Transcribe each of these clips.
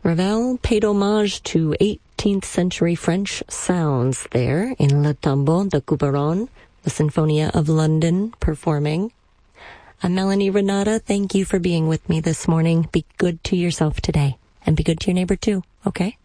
Ravel paid homage to 18th century French sounds there in Le Tombeau de Couperon, the Sinfonia of London performing. I'm Melanie Renata. Thank you for being with me this morning. Be good to yourself today, and be good to your neighbor too, okay?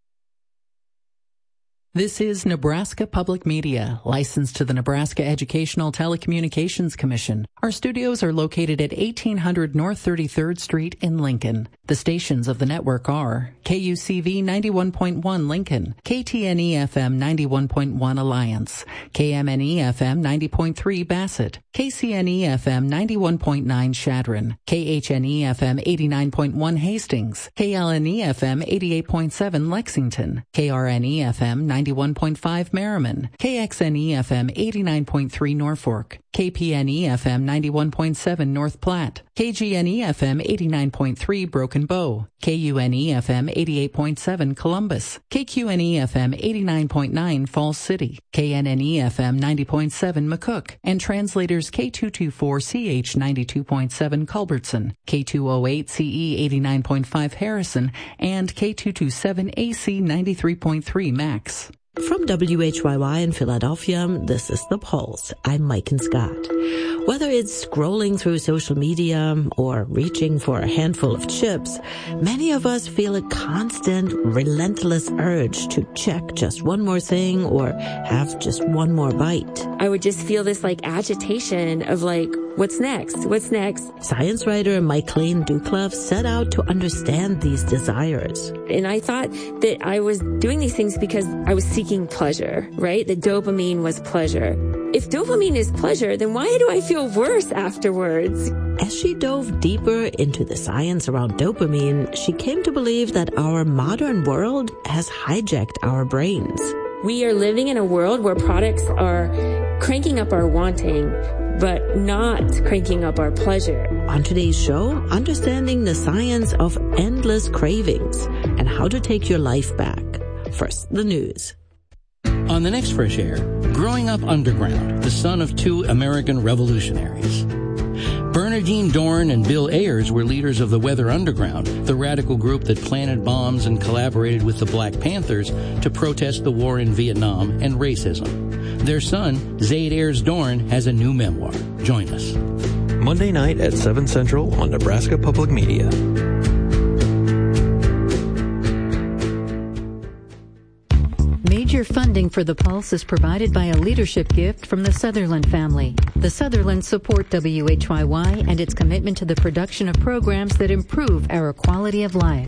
This is Nebraska Public Media, licensed to the Nebraska Educational Telecommunications Commission. Our studios are located at 1800 North 33rd Street in Lincoln. The stations of the network are KUCV 91.1 Lincoln, KTNE-FM 91.1 Alliance, KMNE-FM 90.3 Bassett, KCNE-FM 91.9 Chadron, KHNE-FM 89.1 Hastings, KLNE-FM 88.7 Lexington, KRNE-FM 91.5 Merriman, KXNE-FM 89.3 Norfolk, KPNE-FM 91.7 North Platte, KGNE-FM 89.3 Broken Bow, KUNE-FM 88.7 Columbus, KQNE-FM 89.9 Falls City, KNNE-FM 90.7 McCook, and translators K224CH 92.7 Culbertson, K208CE 89.5 Harrison, and K227AC 93.3 Max. From WHYY in Philadelphia, this is The Pulse. I'm Mike and Scott. Whether it's scrolling through social media or reaching for a handful of chips, many of us feel a constant, relentless urge to check just one more thing or have just one more bite. I would just feel this agitation of what's next? What's next? Science writer Micheline Doucleff set out to understand these desires. And I thought that I was doing these things because I was seeking pleasure, right? That dopamine was pleasure. If dopamine is pleasure, then why do I feel worse afterwards? As she dove deeper into the science around dopamine, she came to believe that our modern world has hijacked our brains. We are living in a world where products are cranking up our wanting, but not cranking up our pleasure. On today's show, understanding the science of endless cravings and how to take your life back. First, the news. On the next Fresh Air, growing up underground, the son of two American revolutionaries. Bernardine Dorn and Bill Ayers were leaders of the Weather Underground, the radical group that planted bombs and collaborated with the Black Panthers to protest the war in Vietnam and racism. Their son, Zaid Ayers Dorn, has a new memoir. Join us. Monday night at 7 Central on Nebraska Public Media. Major funding for The Pulse is provided by a leadership gift from the Sutherland family. The Sutherlands support WHYY and its commitment to the production of programs that improve our quality of life.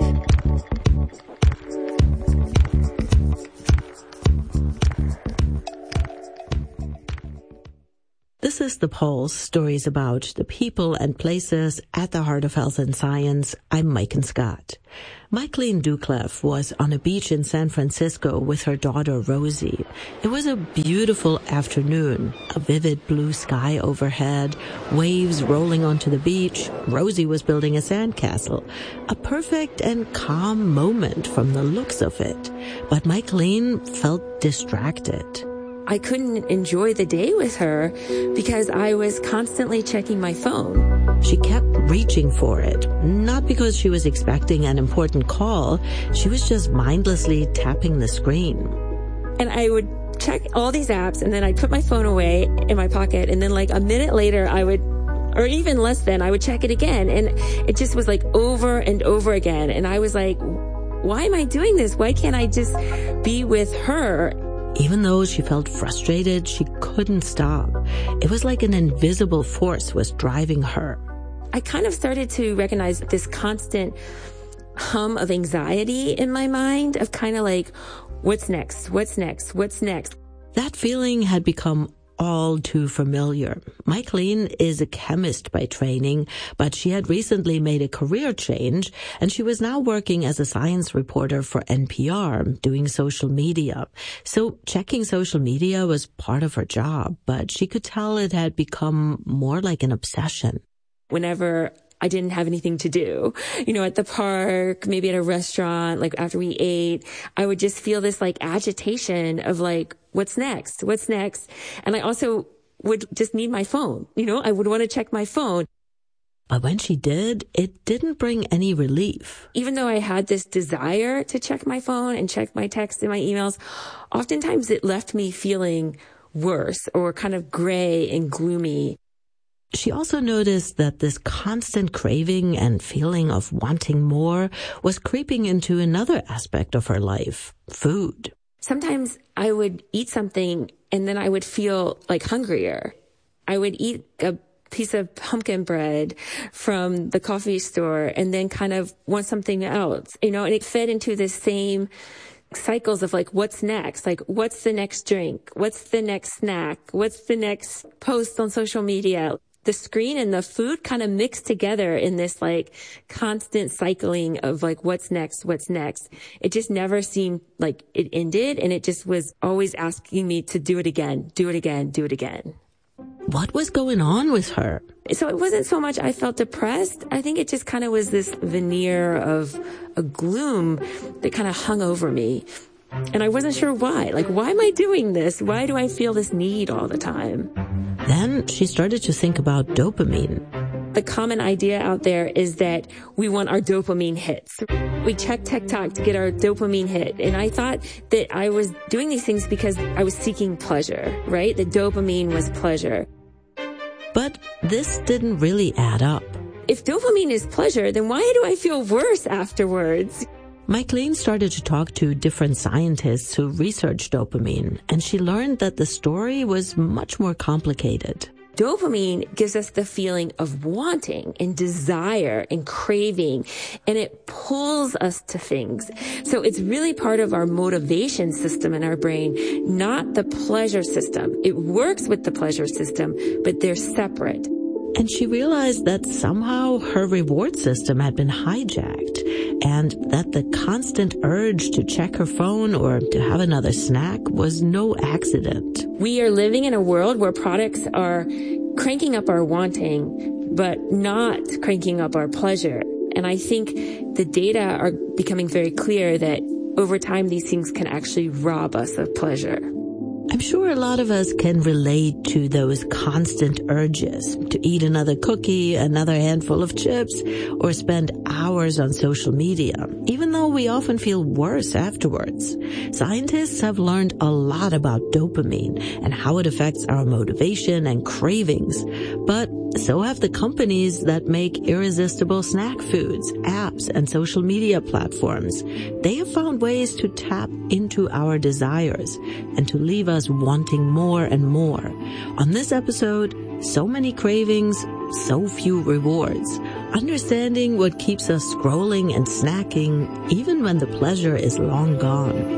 This is The Pulse, stories about the people and places at the heart of health and science. I'm Mike and Scott. Micheline Doucleff was on a beach in San Francisco with her daughter Rosie. It was a beautiful afternoon, a vivid blue sky overhead, waves rolling onto the beach. Rosie was building a sandcastle, a perfect and calm moment from the looks of it. But Micheline felt distracted. I couldn't enjoy the day with her because I was constantly checking my phone. She kept reaching for it, not because she was expecting an important call. She was just mindlessly tapping the screen. And I would check all these apps, and then I'd put my phone away in my pocket, and then a minute later or even less than, I would check it again. And it just was over and over again. And I was like, why am I doing this? Why can't I just be with her? Even though she felt frustrated, she couldn't stop. It was like an invisible force was driving her. I kind of started to recognize this constant hum of anxiety in my mind of what's next? What's next? What's next? That feeling had become all too familiar. Micheline is a chemist by training, but she had recently made a career change, and she was now working as a science reporter for NPR, doing social media. So checking social media was part of her job, but she could tell it had become more like an obsession. Whenever I didn't have anything to do, at the park, maybe at a restaurant, after we ate, I would just feel this agitation of what's next? What's next? And I also would just need my phone. I would want to check my phone. But when she did, it didn't bring any relief. Even though I had this desire to check my phone and check my texts and my emails, oftentimes it left me feeling worse or kind of gray and gloomy. She also noticed that this constant craving and feeling of wanting more was creeping into another aspect of her life, food. Sometimes I would eat something and then I would feel like hungrier. I would eat a piece of pumpkin bread from the coffee store and then kind of want something else, and it fed into the same cycles of like, what's next? Like, what's the next drink? What's the next snack? What's the next post on social media? The screen and the food kind of mixed together in this like constant cycling of like, what's next? What's next? It just never seemed like it ended. And it just was always asking me to do it again, do it again, do it again. What was going on with her? So it wasn't so much I felt depressed. I think it just kind of was this veneer of a gloom that kind of hung over me. And I wasn't sure why. Like, why am I doing this? Why do I feel this need all the time? Then she started to think about dopamine. The common idea out there is that we want our dopamine hits. We check TikTok to get our dopamine hit. And I thought that I was doing these things because I was seeking pleasure, right? The dopamine was pleasure. But this didn't really add up. If dopamine is pleasure, then why do I feel worse afterwards? Mykelene started to talk to different scientists who researched dopamine, and she learned that the story was much more complicated. Dopamine gives us the feeling of wanting and desire and craving, and it pulls us to things. So it's really part of our motivation system in our brain, not the pleasure system. It works with the pleasure system, but they're separate. And she realized that somehow her reward system had been hijacked, and that the constant urge to check her phone or to have another snack was no accident. We are living in a world where products are cranking up our wanting, but not cranking up our pleasure. And I think the data are becoming very clear that over time, these things can actually rob us of pleasure. I'm sure a lot of us can relate to those constant urges to eat another cookie, another handful of chips, or spend hours on social media, even though we often feel worse afterwards. Scientists have learned a lot about dopamine and how it affects our motivation and cravings, but so have the companies that make irresistible snack foods, apps, and social media platforms. They have found ways to tap into our desires and to leave us wanting more and more. On this episode, so many cravings, so few rewards. Understanding what keeps us scrolling and snacking, even when the pleasure is long gone.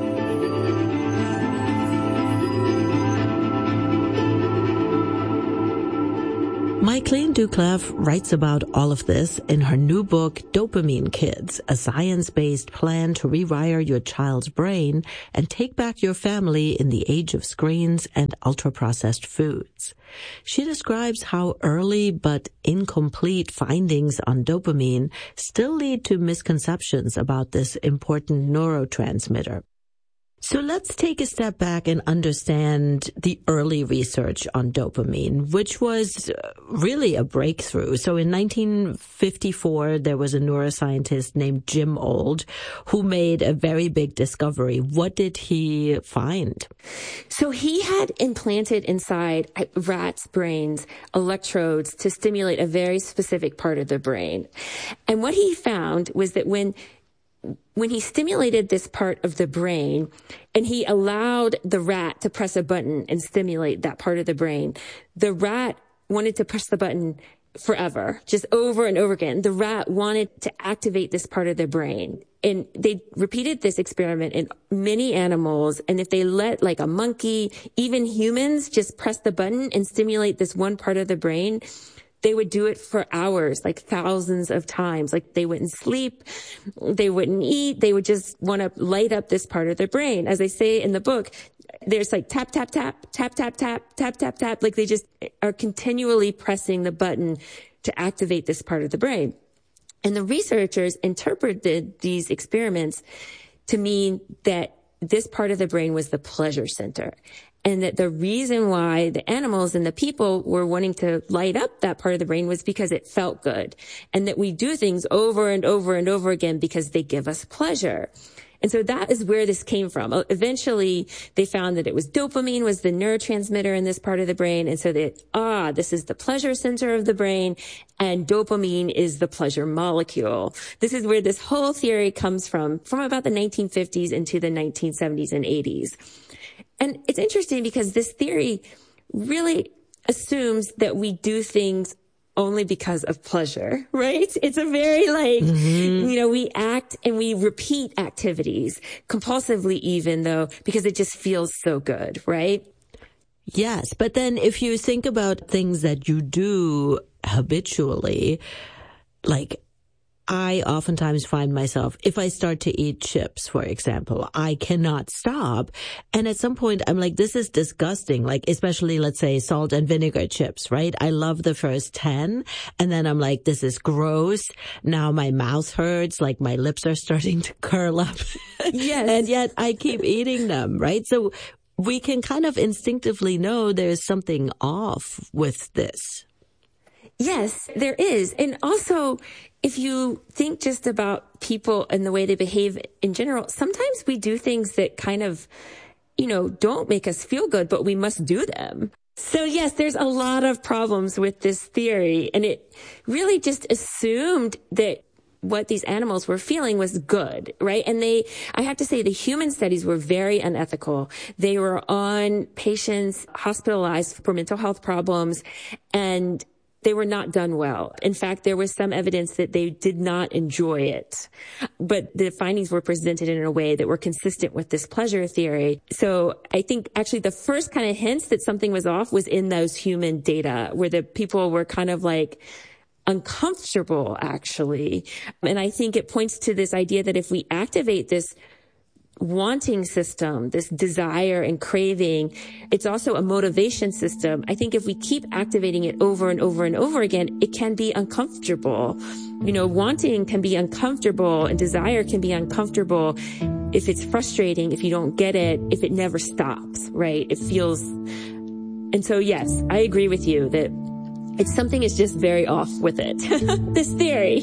Mykelene Doucleff writes about all of this in her new book, Dopamine Kids, a science-based plan to rewire your child's brain and take back your family in the age of screens and ultra-processed foods. She describes how early but incomplete findings on dopamine still lead to misconceptions about this important neurotransmitter. So let's take a step back and understand the early research on dopamine, which was really a breakthrough. So in 1954, there was a neuroscientist named Jim Old who made a very big discovery. What did he find? So he had implanted inside rats' brains electrodes to stimulate a very specific part of the brain. And what he found was that when he stimulated this part of the brain and he allowed the rat to press a button and stimulate that part of the brain, the rat wanted to push the button forever, just over and over again. The rat wanted to activate this part of the brain. And they repeated this experiment in many animals. And if they let like a monkey, even humans, just press the button and stimulate this one part of the brain, they would do it for hours, like thousands of times. Like they wouldn't sleep, they wouldn't eat, they would just want to light up this part of their brain. As I say in the book, there's like tap, tap, tap, tap, tap, tap, tap, tap, tap. Like they just are continually pressing the button to activate this part of the brain. And the researchers interpreted these experiments to mean that this part of the brain was the pleasure center. And that the reason why the animals and the people were wanting to light up that part of the brain was because it felt good. And that we do things over and over and over again because they give us pleasure. And so that is where this came from. Eventually, they found that it was dopamine was the neurotransmitter in this part of the brain. And so that, this is the pleasure center of the brain, and dopamine is the pleasure molecule. This is where this whole theory comes from about the 1950s into the 1970s and 80s. And it's interesting because this theory really assumes that we do things only because of pleasure, right? It's a very we act and we repeat activities compulsively even though, because it just feels so good, right? Yes. But then if you think about things that you do habitually, like I oftentimes find myself, if I start to eat chips, for example, I cannot stop. And at some point, I'm like, this is disgusting. Like, especially, let's say, salt and vinegar chips, right? I love the first 10. And then I'm like, this is gross. Now my mouth hurts. Like, my lips are starting to curl up. Yes. And yet I keep eating them, right? So we can kind of instinctively know there's something off with this. Yes, there is. And also, if you think just about people and the way they behave in general, sometimes we do things that kind of, don't make us feel good, but we must do them. So yes, there's a lot of problems with this theory. And it really just assumed that what these animals were feeling was good, right? And I have to say the human studies were very unethical. They were on patients hospitalized for mental health problems, and they were not done well. In fact, there was some evidence that they did not enjoy it. But the findings were presented in a way that were consistent with this pleasure theory. So I think actually the first kind of hints that something was off was in those human data where the people were kind of like uncomfortable, actually. And I think it points to this idea that if we activate this wanting system, this desire and craving, it's also a motivation system. I think if we keep activating it over and over and over again, it can be uncomfortable. Wanting can be uncomfortable and desire can be uncomfortable if it's frustrating, if you don't get it, if it never stops, right? It feels, and so yes, I agree with you that it's something is just very off with it. This theory.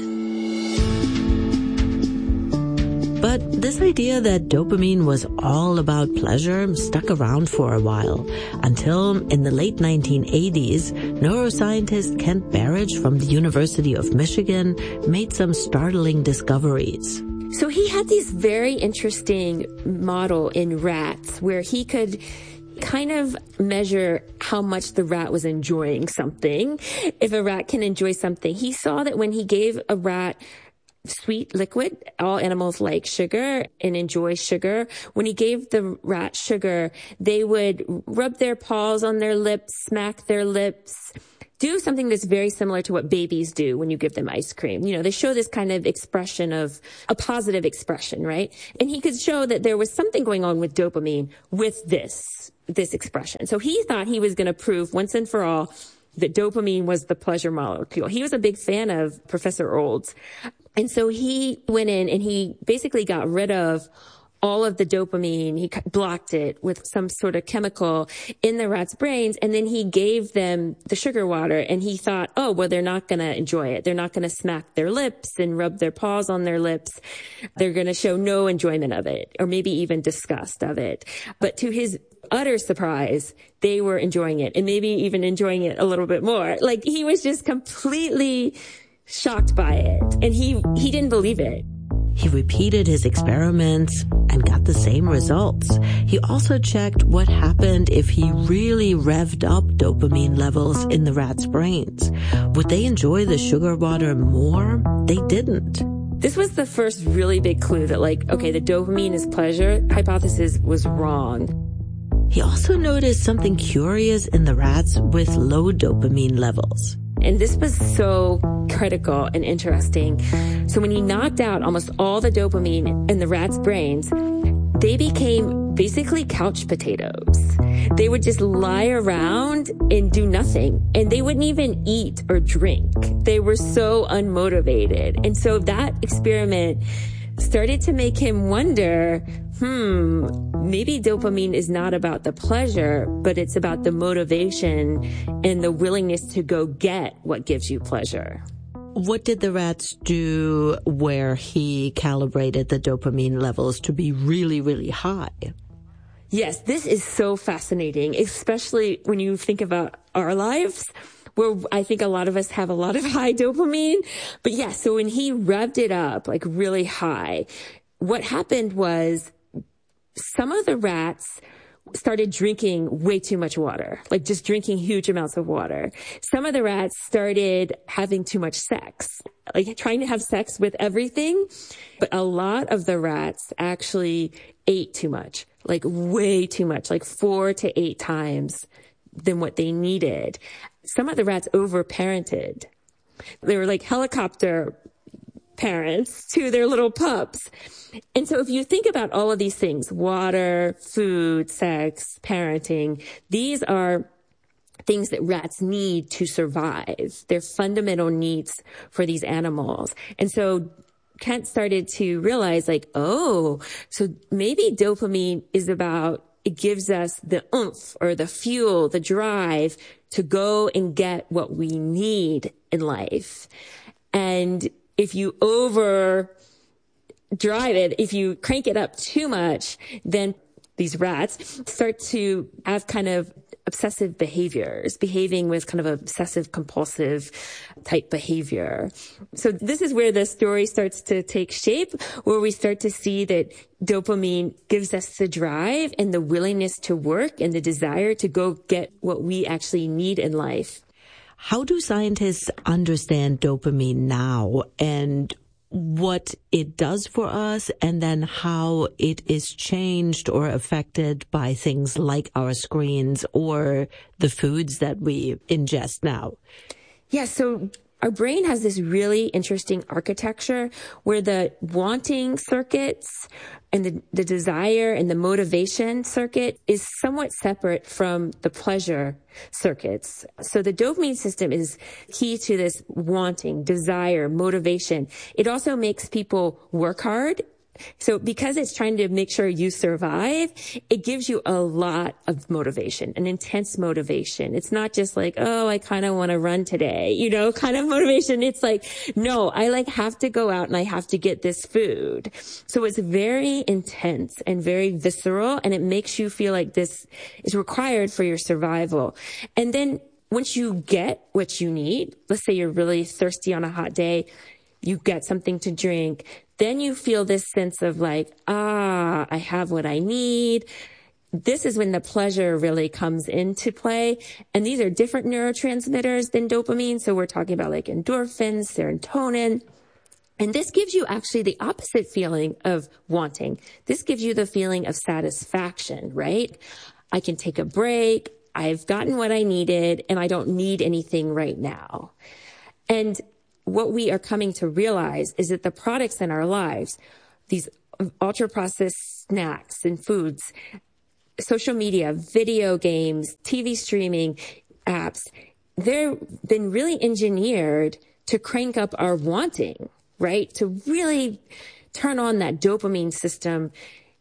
But this idea that dopamine was all about pleasure stuck around for a while, until in the late 1980s, neuroscientist Kent Berridge from the University of Michigan made some startling discoveries. So he had this very interesting model in rats where he could kind of measure how much the rat was enjoying something. If a rat can enjoy something, he saw that when he gave a rat sweet liquid, all animals like sugar and enjoy sugar. When he gave the rat sugar, they would rub their paws on their lips, smack their lips, do something that's very similar to what babies do when you give them ice cream. They show this kind of expression of a positive expression, right? And he could show that there was something going on with dopamine with this expression. So he thought he was going to prove once and for all that dopamine was the pleasure molecule. He was a big fan of Professor Olds. And so he went in and he basically got rid of all of the dopamine. He blocked it with some sort of chemical in the rats' brains. And then he gave them the sugar water and he thought, oh, well, they're not going to enjoy it. They're not going to smack their lips and rub their paws on their lips. They're going to show no enjoyment of it or maybe even disgust of it. But to his utter surprise, they were enjoying it and maybe even enjoying it a little bit more. Like he was just completely shocked by it. And he didn't believe it. He repeated his experiments and got the same results. He also checked what happened if he really revved up dopamine levels in the rats' brains. Would they enjoy the sugar water more? They didn't. This was the first really big clue that the dopamine is pleasure hypothesis was wrong. He also noticed something curious in the rats with low dopamine levels. And this was so critical and interesting. So when he knocked out almost all the dopamine in the rats' brains, they became basically couch potatoes. They would just lie around and do nothing. And they wouldn't even eat or drink. They were so unmotivated. And so that experiment started to make him wonder, maybe dopamine is not about the pleasure, but it's about the motivation and the willingness to go get what gives you pleasure. What did the rats do where he calibrated the dopamine levels to be really, really high? Yes, this is so fascinating, especially when you think about our lives, where I think a lot of us have a lot of high dopamine. But yeah, so when he revved it up like really high, what happened was some of the rats started drinking way too much water, like just drinking huge amounts of water. Some of the rats started having too much sex, like trying to have sex with everything. But a lot of the rats actually ate too much, like way too much, like 4 to 8 times than what they needed. Some of the rats overparented. They were like helicopter parents to their little pups. And so if you think about all of these things, water, food, sex, parenting, these are things that rats need to survive. They're fundamental needs for these animals. And so Kent started to realize like, oh, so maybe dopamine is about, it gives us the oomph or the fuel, the drive to go and get what we need in life. And if you overdrive it, if you crank it up too much, then these rats start to have kind of obsessive behaviors, behaving with kind of obsessive compulsive type behavior. So this is where the story starts to take shape, where we start to see that dopamine gives us the drive and the willingness to work and the desire to go get what we actually need in life. How do scientists understand dopamine now and what it does for us, and then how it is changed or affected by things like our screens or the foods that we ingest now? Yeah, so our brain has this really interesting architecture where the wanting circuits and the desire and the motivation circuit is somewhat separate from the pleasure circuits. So the dopamine system is key to this wanting, desire, motivation. It also makes people work hard. So because it's trying to make sure you survive, it gives you a lot of motivation, an intense motivation. It's not just like, oh, I kind of want to run today, kind of motivation. It's like, no, I have to go out and I have to get this food. So it's very intense and very visceral, and it makes you feel like this is required for your survival. And then once you get what you need, let's say you're really thirsty on a hot day, you get something to drink, then you feel this sense of like, I have what I need. This is when the pleasure really comes into play. And these are different neurotransmitters than dopamine. So we're talking about like endorphins, serotonin. And this gives you actually the opposite feeling of wanting. This gives you the feeling of satisfaction, right? I can take a break. I've gotten what I needed and I don't need anything right now. And what we are coming to realize is that the products in our lives, these ultra-processed snacks and foods, social media, video games, TV streaming apps, they've been really engineered to crank up our wanting, right? To really turn on that dopamine system.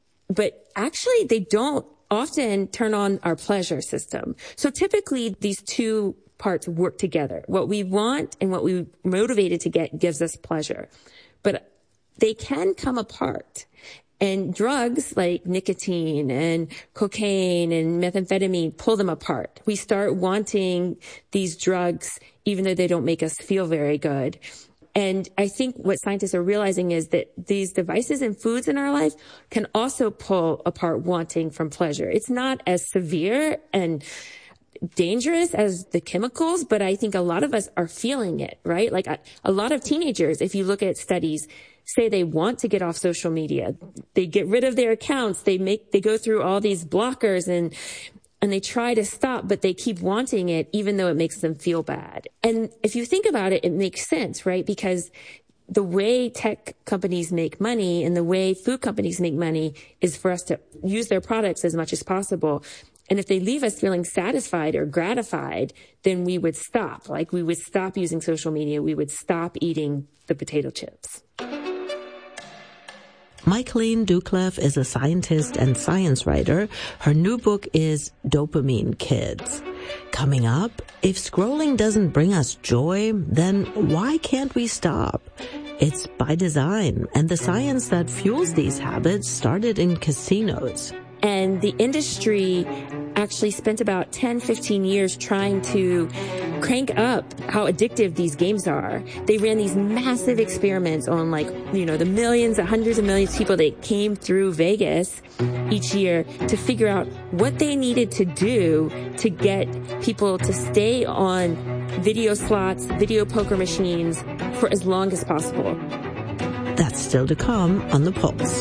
But actually, they don't often turn on our pleasure system. So typically, these two parts work together. What we want and what we're motivated to get gives us pleasure. But they can come apart. And drugs like nicotine and cocaine and methamphetamine pull them apart. We start wanting these drugs even though they don't make us feel very good. And I think what scientists are realizing is that these devices and foods in our life can also pull apart wanting from pleasure. It's not as severe and dangerous as the chemicals, but I think a lot of us are feeling it, right? Like a lot of teenagers, if you look at studies, say they want to get off social media. They get rid of their accounts. They go through all these blockers and they try to stop, but they keep wanting it even though it makes them feel bad. And if you think about it, it makes sense, right? Because the way tech companies make money and the way food companies make money is for us to use their products as much as possible. And if they leave us feeling satisfied or gratified, then we would stop. Like we would stop using social media. We would stop eating the potato chips. Michaeline Doucleff is a scientist and science writer. Her new book is Dopamine Kids. Coming up, if scrolling doesn't bring us joy, then why can't we stop? It's by design, and the science that fuels these habits started in casinos. And the industry actually spent about 10, 15 years trying to crank up how addictive these games are. They ran these massive experiments on the millions, the hundreds of millions of people that came through Vegas each year to figure out what they needed to do to get people to stay on video slots, video poker machines for as long as possible. That's still to come on The Pulse.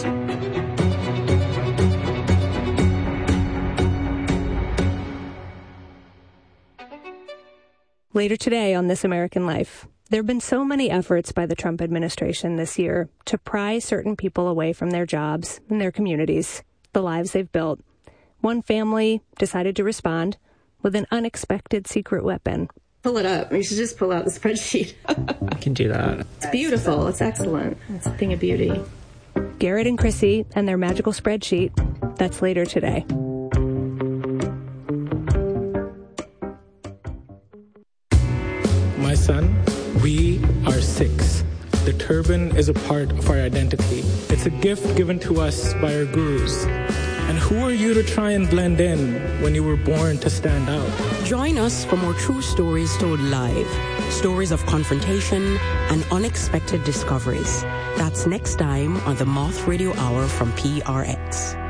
Later today on This American Life, there have been so many efforts by the Trump administration this year to pry certain people away from their jobs and their communities, the lives they've built. One family decided to respond with an unexpected secret weapon. Pull it up. You should just pull out the spreadsheet. I can do that. It's beautiful. It's excellent. It's a thing of beauty. Garrett and Chrissy and their magical spreadsheet. That's later today. My son, we are 6. The turban is a part of our identity. It's a gift given to us by our gurus. And who are you to try and blend in when you were born to stand out? Join us for more true stories told live. Stories of confrontation and unexpected discoveries. That's next time on the Moth Radio Hour from PRX.